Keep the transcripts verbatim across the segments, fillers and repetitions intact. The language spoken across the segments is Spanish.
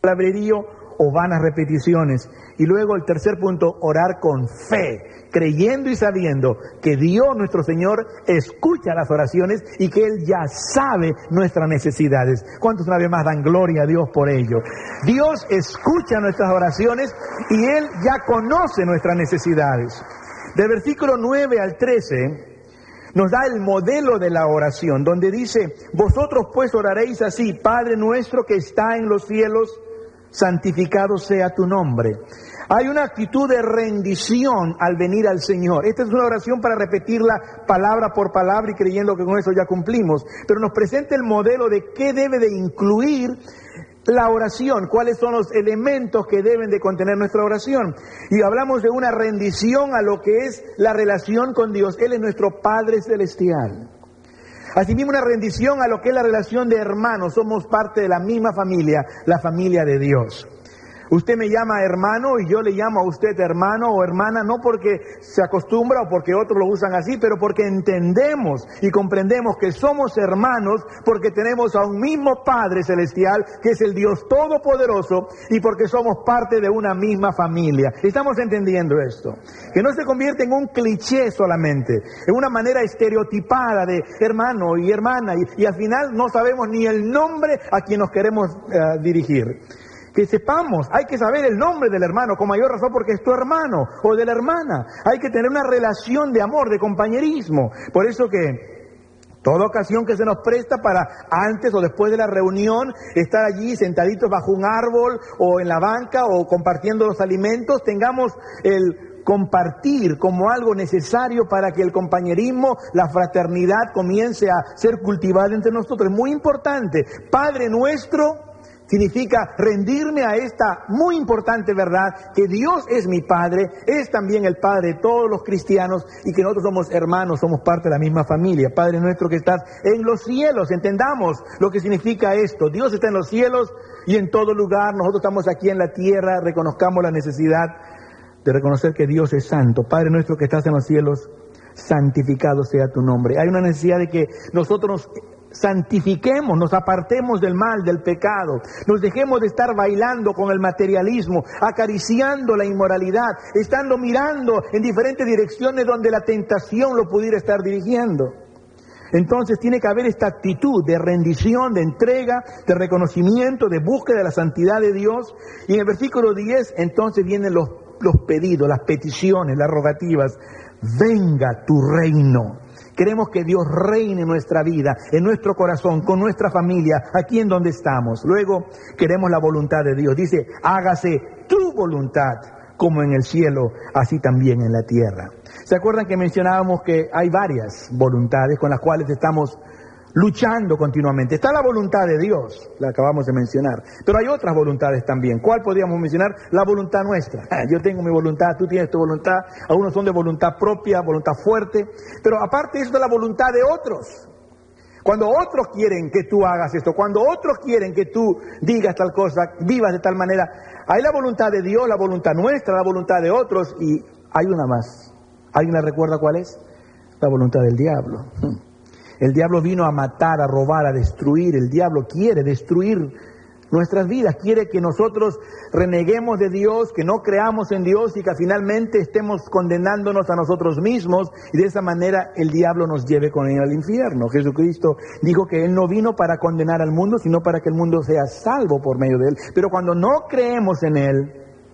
palabrerío o vanas repeticiones. Y luego el tercer punto, orar con fe, creyendo y sabiendo que Dios nuestro Señor escucha las oraciones y que Él ya sabe nuestras necesidades. ¿Cuántos una vez más dan gloria a Dios por ello? Dios escucha nuestras oraciones y Él ya conoce nuestras necesidades. Del versículo nueve al trece nos da el modelo de la oración, donde dice: vosotros pues oraréis así: Padre nuestro que está en los cielos, santificado sea tu nombre. Hay una actitud de rendición al venir al Señor. Esta es una oración para repetirla palabra por palabra y creyendo que con eso ya cumplimos. Pero nos presenta el modelo de qué debe de incluir la oración, cuáles son los elementos que deben de contener nuestra oración. Y hablamos de una rendición a lo que es la relación con Dios. Él es nuestro Padre Celestial. Asimismo, una rendición a lo que es la relación de hermanos. Somos parte de la misma familia, la familia de Dios. Usted me llama hermano y yo le llamo a usted hermano o hermana, no porque se acostumbra o porque otros lo usan así, pero porque entendemos y comprendemos que somos hermanos porque tenemos a un mismo Padre Celestial, que es el Dios Todopoderoso, y porque somos parte de una misma familia. Estamos entendiendo esto, que no se convierte en un cliché solamente, en una manera estereotipada de hermano y hermana, y, y al final no sabemos ni el nombre a quien nos queremos uh, dirigir. Que sepamos, hay que saber el nombre del hermano, con mayor razón porque es tu hermano, o de la hermana. Hay que tener una relación de amor, de compañerismo. Por eso que toda ocasión que se nos presta para antes o después de la reunión, estar allí sentaditos bajo un árbol, o en la banca, o compartiendo los alimentos, tengamos el compartir como algo necesario para que el compañerismo, la fraternidad comience a ser cultivada entre nosotros. Es muy importante. Padre nuestro significa rendirme a esta muy importante verdad, que Dios es mi Padre, es también el Padre de todos los cristianos y que nosotros somos hermanos, somos parte de la misma familia. Padre nuestro que estás en los cielos, entendamos lo que significa esto. Dios está en los cielos y en todo lugar, nosotros estamos aquí en la tierra, reconozcamos la necesidad de reconocer que Dios es santo. Padre nuestro que estás en los cielos, santificado sea tu nombre. Hay una necesidad de que nosotros nos santifiquemos, nos apartemos del mal, del pecado, nos dejemos de estar bailando con el materialismo, acariciando la inmoralidad, estando mirando en diferentes direcciones donde la tentación lo pudiera estar dirigiendo. Entonces tiene que haber esta actitud de rendición, de entrega, de reconocimiento, de búsqueda de la santidad de Dios. Y en el versículo diez entonces vienen los, los pedidos, las peticiones, las rogativas. Venga tu reino. Queremos que Dios reine en nuestra vida, en nuestro corazón, con nuestra familia, aquí en donde estamos. Luego queremos la voluntad de Dios. Dice, hágase tu voluntad, como en el cielo, así también en la tierra. ¿Se acuerdan que mencionábamos que hay varias voluntades con las cuales estamos luchando continuamente? Está la voluntad de Dios, la acabamos de mencionar, pero hay otras voluntades también. ¿Cuál podríamos mencionar? La voluntad nuestra. Yo tengo mi voluntad, tú tienes tu voluntad, algunos son de voluntad propia, voluntad fuerte, pero aparte eso de la voluntad de otros. Cuando otros quieren que tú hagas esto, cuando otros quieren que tú digas tal cosa, vivas de tal manera, hay la voluntad de Dios, la voluntad nuestra, la voluntad de otros, y hay una más. ¿Alguien la recuerda cuál es? La voluntad del diablo. El diablo vino a matar, a robar, a destruir. El diablo quiere destruir nuestras vidas, quiere que nosotros reneguemos de Dios, que no creamos en Dios y que finalmente estemos condenándonos a nosotros mismos y de esa manera el diablo nos lleve con él al infierno. Jesucristo dijo que Él no vino para condenar al mundo, sino para que el mundo sea salvo por medio de Él. Pero cuando no creemos en Él,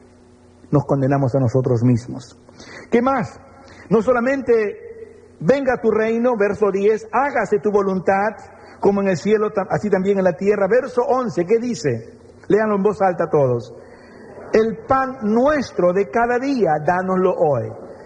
nos condenamos a nosotros mismos. ¿Qué más? No solamente venga tu reino, verso diez, hágase tu voluntad, como en el cielo, así también en la tierra. Verso once, ¿qué dice? Léanlo en voz alta todos. El pan nuestro de cada día, dánoslo hoy.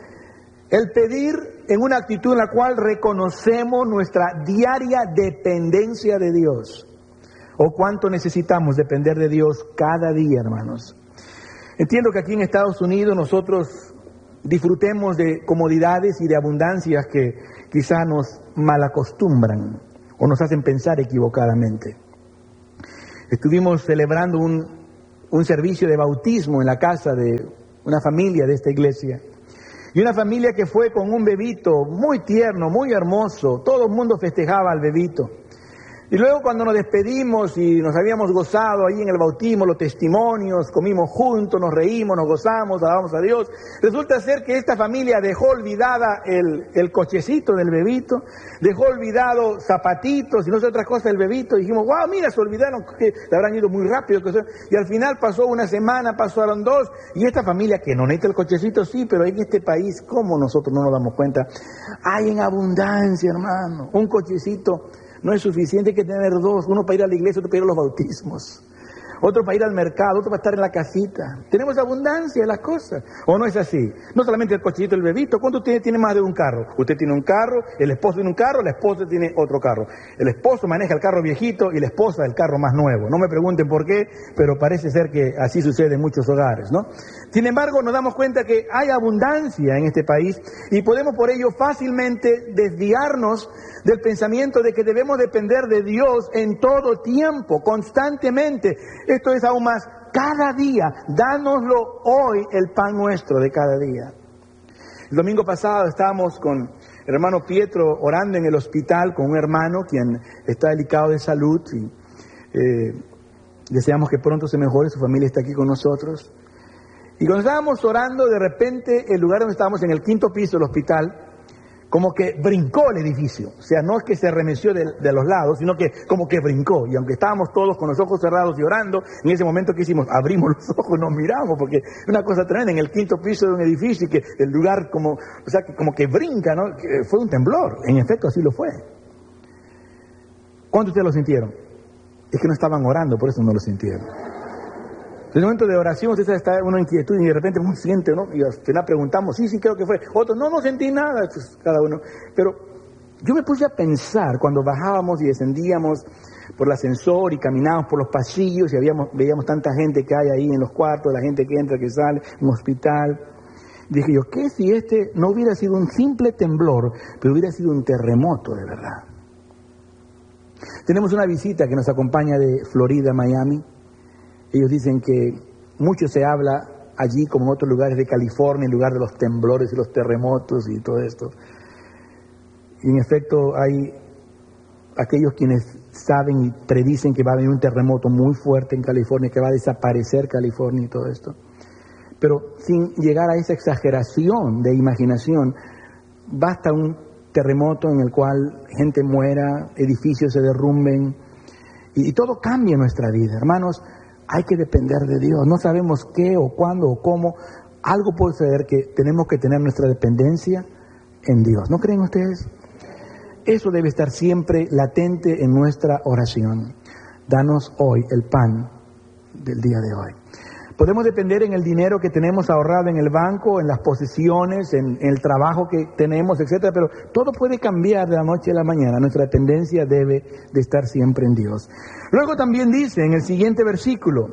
El pedir en una actitud en la cual reconocemos nuestra diaria dependencia de Dios. O cuánto necesitamos depender de Dios cada día, hermanos. Entiendo que aquí en Estados Unidos nosotros disfrutemos de comodidades y de abundancias que quizá nos malacostumbran o nos hacen pensar equivocadamente. Estuvimos celebrando un, un servicio de bautismo en la casa de una familia de esta iglesia. Y una familia que fue con un bebito muy tierno, muy hermoso. Todo el mundo festejaba al bebito. Y luego cuando nos despedimos y nos habíamos gozado ahí en el bautismo, los testimonios, comimos juntos, nos reímos, nos gozamos, alabamos a Dios, resulta ser que esta familia dejó olvidada el, el cochecito del bebito, dejó olvidado zapatitos y no sé otras cosas del bebito, y dijimos, wow, mira, se olvidaron, que le habrán ido muy rápido, y al final pasó una semana, pasaron dos, y esta familia que no necesita el cochecito, sí, pero en este país, ¿cómo nosotros no nos damos cuenta? Hay en abundancia, hermano, un cochecito no es suficiente, hay que tener dos, uno para ir a la iglesia, otro para ir a los bautismos, otro para ir al mercado, otro para estar en la casita. Tenemos abundancia de las cosas, ¿o no es así? No solamente el cochecito, el bebito. ¿Cuánto tiene, tiene más de un carro? Usted tiene un carro, el esposo tiene un carro, la esposa tiene otro carro. El esposo maneja el carro viejito y la esposa el carro más nuevo. No me pregunten por qué, pero parece ser que así sucede en muchos hogares, ¿no? Sin embargo, nos damos cuenta que hay abundancia en este país y podemos por ello fácilmente desviarnos del pensamiento de que debemos depender de Dios en todo tiempo, constantemente. Esto es aún más, cada día, dánoslo hoy el pan nuestro de cada día. El domingo pasado estábamos con el hermano Pietro orando en el hospital con un hermano quien está delicado de salud y eh, deseamos que pronto se mejore, su familia está aquí con nosotros. Y cuando estábamos orando, de repente el lugar donde estábamos, en el quinto piso del hospital, como que brincó el edificio, o sea, no es que se remeció de, de los lados, sino que como que brincó, y aunque estábamos todos con los ojos cerrados y orando, en ese momento que hicimos, abrimos los ojos, nos miramos, porque es una cosa tremenda, en el quinto piso de un edificio, y que el lugar como, o sea, que como que brinca, ¿no? Que fue un temblor, en efecto así lo fue. ¿Cuántos ustedes lo sintieron? Es que no estaban orando, por eso no lo sintieron. En el momento de oración usted está en una inquietud y de repente uno siente, ¿no? Y al final preguntamos, sí, sí, creo que fue. Otros, no, no sentí nada, pues, cada uno. Pero yo me puse a pensar cuando bajábamos y descendíamos por el ascensor y caminábamos por los pasillos y habíamos, veíamos tanta gente que hay ahí en los cuartos, la gente que entra, que sale, en un hospital. Dije yo, ¿qué si este no hubiera sido un simple temblor, pero hubiera sido un terremoto de verdad? Tenemos una visita que nos acompaña de Florida, Miami. Ellos dicen que mucho se habla allí, como en otros lugares de California, en lugar de los temblores y los terremotos y todo esto. Y en efecto hay aquellos quienes saben y predicen que va a venir un terremoto muy fuerte en California, que va a desaparecer California y todo esto. Pero sin llegar a esa exageración de imaginación, basta un terremoto en el cual gente muera, edificios se derrumben y, y todo cambia en nuestra vida, hermanos. Hay que depender de Dios. No sabemos qué o cuándo o cómo. Algo puede suceder que tenemos que tener nuestra dependencia en Dios. ¿No creen ustedes? Eso debe estar siempre latente en nuestra oración. Danos hoy el pan del día de hoy. Podemos depender en el dinero que tenemos ahorrado en el banco, en las posesiones, en, en el trabajo que tenemos, etcétera, pero todo puede cambiar de la noche a la mañana. Nuestra dependencia debe de estar siempre en Dios. Luego también dice en el siguiente versículo,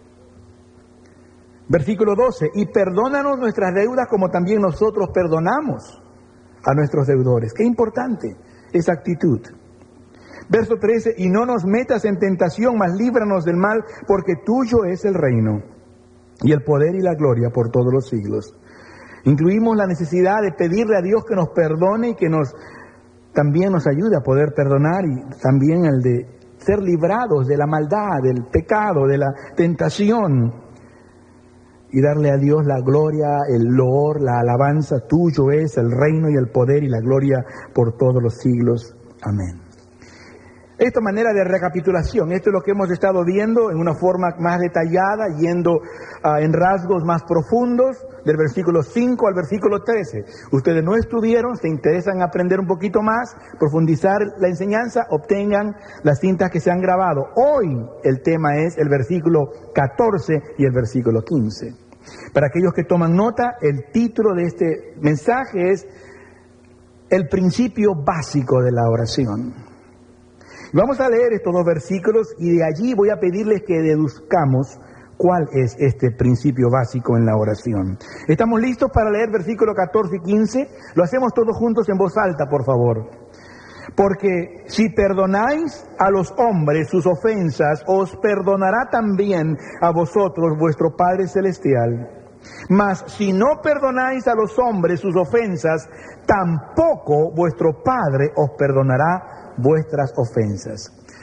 versículo doce, y perdónanos nuestras deudas como también nosotros perdonamos a nuestros deudores. Qué importante esa actitud. Verso trece, y no nos metas en tentación, mas líbranos del mal, porque tuyo es el reino y el poder y la gloria por todos los siglos. Incluimos la necesidad de pedirle a Dios que nos perdone y que nos también nos ayude a poder perdonar, y también el de ser librados de la maldad, del pecado, de la tentación, y darle a Dios la gloria, el loor, la alabanza. Tuyo es el reino y el poder y la gloria por todos los siglos. Amén. Esta manera de recapitulación, esto es lo que hemos estado viendo en una forma más detallada, yendo uh, en rasgos más profundos, del versículo cinco al versículo trece. Ustedes no estuvieron, se interesan en aprender un poquito más, profundizar la enseñanza, obtengan las cintas que se han grabado. Hoy el tema es el versículo catorce y el versículo quince. Para aquellos que toman nota, el título de este mensaje es El principio básico de la oración. Vamos a leer estos dos versículos y de allí voy a pedirles que deduzcamos cuál es este principio básico en la oración. ¿Estamos listos para leer versículos catorce y quince? Lo hacemos todos juntos en voz alta, por favor. Porque si perdonáis a los hombres sus ofensas, os perdonará también a vosotros vuestro Padre Celestial. Mas si no perdonáis a los hombres sus ofensas, tampoco vuestro Padre os perdonará vuestras ofensas.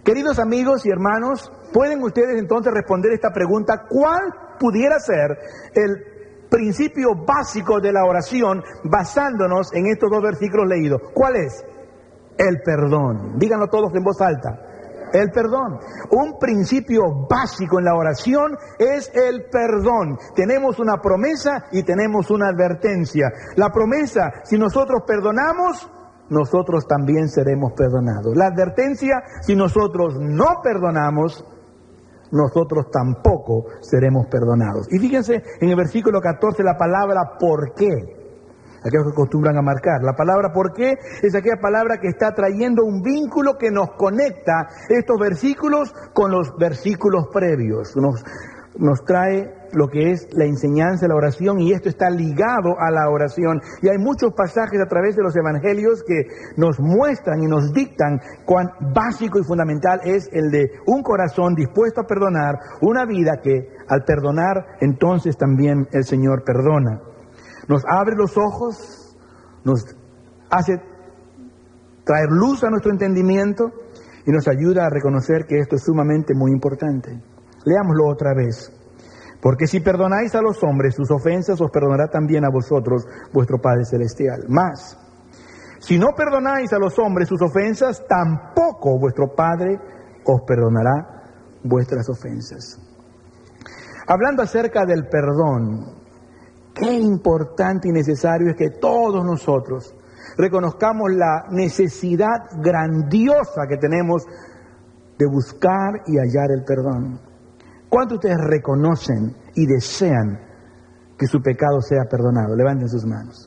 Queridos amigos y hermanos, pueden ustedes entonces responder esta pregunta: ¿cuál pudiera ser el principio básico de la oración basándonos en estos dos versículos leídos? ¿Cuál es? El perdón. Díganlo todos en voz alta. El perdón. Un principio básico en la oración es el perdón. Tenemos una promesa y tenemos una advertencia. La promesa: si nosotros perdonamos, nosotros también seremos perdonados. La advertencia: si nosotros no perdonamos, nosotros tampoco seremos perdonados. Y fíjense en el versículo catorce la palabra ¿por qué? Aquellos que acostumbran a marcar. La palabra ¿por qué? Es aquella palabra que está trayendo un vínculo que nos conecta estos versículos con los versículos previos. Nos, nos trae lo que es la enseñanza de la oración, y esto está ligado a la oración. Y hay muchos pasajes a través de los evangelios que nos muestran y nos dictan cuán básico y fundamental es el de un corazón dispuesto a perdonar, una vida que al perdonar entonces también el Señor perdona. Nos abre los ojos, nos hace traer luz a nuestro entendimiento y nos ayuda a reconocer que esto es sumamente muy importante. Leámoslo otra vez. Porque si perdonáis a los hombres sus ofensas, os perdonará también a vosotros vuestro Padre Celestial. Más, si no perdonáis a los hombres sus ofensas, tampoco vuestro Padre os perdonará vuestras ofensas. Hablando acerca del perdón, qué importante y necesario es que todos nosotros reconozcamos la necesidad grandiosa que tenemos de buscar y hallar el perdón. ¿Cuántos de ustedes reconocen y desean que su pecado sea perdonado? Levanten sus manos.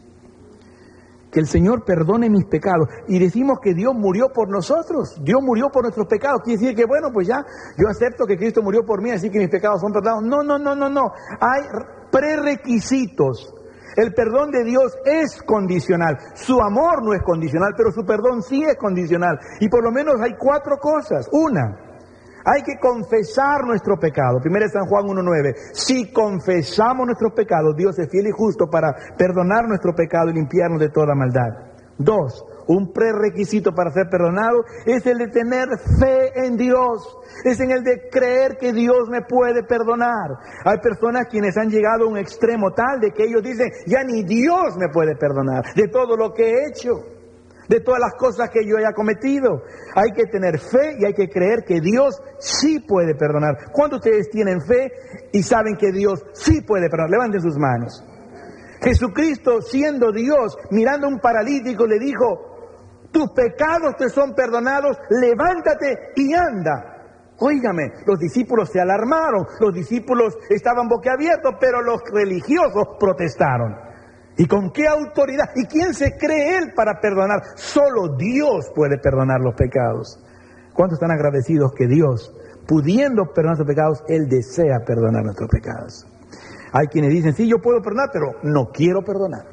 Que el Señor perdone mis pecados. Y decimos que Dios murió por nosotros. Dios murió por nuestros pecados. Quiere decir que, bueno, pues ya, yo acepto que Cristo murió por mí, así que mis pecados son perdonados. No, no, no, no, no. Hay prerequisitos. El perdón de Dios es condicional. Su amor no es condicional, pero su perdón sí es condicional. Y por lo menos hay cuatro cosas. Una, hay que confesar nuestro pecado. Primero San Juan uno nueve. Si confesamos nuestros pecados, Dios es fiel y justo para perdonar nuestro pecado y limpiarnos de toda maldad. Dos, un prerequisito para ser perdonado es el de tener fe en Dios. Es en el de creer que Dios me puede perdonar. Hay personas quienes han llegado a un extremo tal de que ellos dicen: ya ni Dios me puede perdonar de todo lo que he hecho, de todas las cosas que yo haya cometido. Hay que tener fe y hay que creer que Dios sí puede perdonar. ¿Cuántos de ustedes tienen fe y saben que Dios sí puede perdonar? Levanten sus manos. Jesucristo, siendo Dios, mirando a un paralítico, le dijo: tus pecados te son perdonados, levántate y anda. Óigame, los discípulos se alarmaron, los discípulos estaban boquiabiertos, pero los religiosos protestaron. ¿Y con qué autoridad? ¿Y quién se cree él para perdonar? Solo Dios puede perdonar los pecados. ¿Cuántos están agradecidos que Dios, pudiendo perdonar sus pecados, Él desea perdonar nuestros pecados? Hay quienes dicen: sí, yo puedo perdonar, pero no quiero perdonar.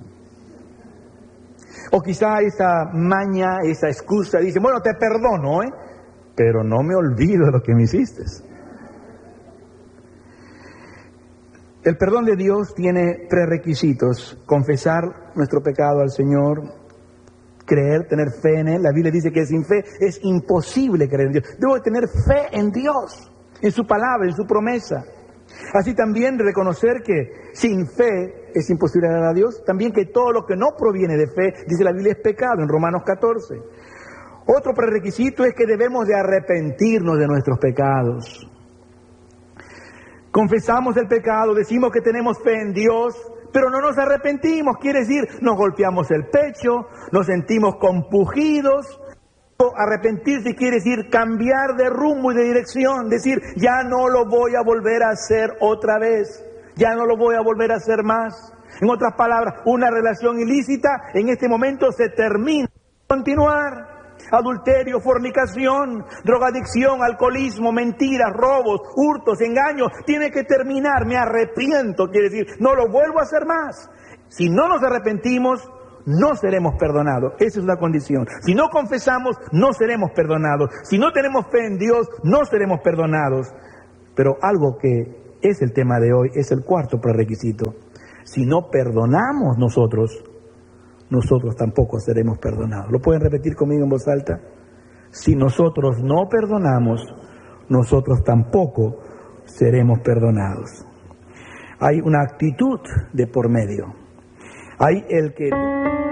O quizá esa maña, esa excusa, dice: bueno, te perdono, ¿eh? pero no me olvido de lo que me hiciste. El perdón de Dios tiene prerequisitos: confesar nuestro pecado al Señor, creer, tener fe en Él. La Biblia dice que sin fe es imposible creer en Dios. Debo tener fe en Dios, en su palabra, en su promesa. Así también reconocer que sin fe es imposible agradar a Dios. También que todo lo que no proviene de fe, dice la Biblia, es pecado en Romanos catorce. Otro prerequisito es que debemos de arrepentirnos de nuestros pecados. Confesamos el pecado, decimos que tenemos fe en Dios, pero no nos arrepentimos. Quiere decir, nos golpeamos el pecho, nos sentimos compungidos. Arrepentirse quiere decir cambiar de rumbo y de dirección, decir: ya no lo voy a volver a hacer otra vez, ya no lo voy a volver a hacer más. En otras palabras, una relación ilícita en este momento se termina. Continuar. Adulterio, fornicación, drogadicción, alcoholismo, mentiras, robos, hurtos, engaños, tiene que terminar. Me arrepiento, quiere decir, no lo vuelvo a hacer más. Si no nos arrepentimos, no seremos perdonados. Esa es la condición. Si no confesamos, no seremos perdonados. Si no tenemos fe en Dios, no seremos perdonados. Pero algo que es el tema de hoy es el cuarto prerequisito. Si no perdonamos nosotros, nosotros tampoco seremos perdonados. ¿Lo pueden repetir conmigo en voz alta? Si nosotros no perdonamos, nosotros tampoco seremos perdonados. Hay una actitud de por medio. Hay el que...